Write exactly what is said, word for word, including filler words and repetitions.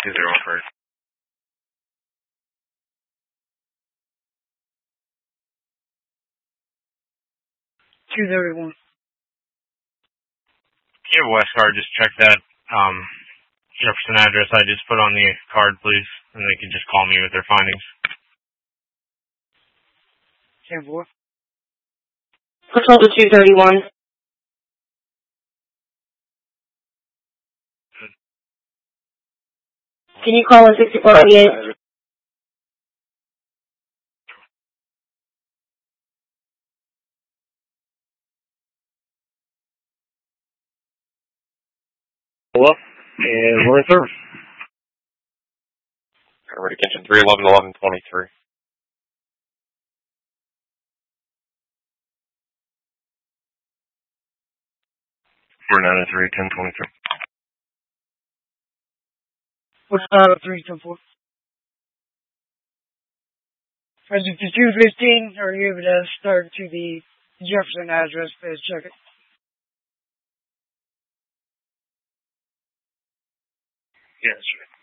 two zero one first. two thirty-one. Can you have Westcard just check that um, Jefferson address I just put on the card, please? And they can just call me with their findings. ten four. Control to two thirty-one. Can you call in sixty-four eighty-eight? Hello, and we're in service. Ready, kitchen three eleven eleven twenty-three. four nine three ten twenty-three. What's out of three ten four? As of the two fifteen, are you able to start to the Jefferson address? Please check it. Yes, sir.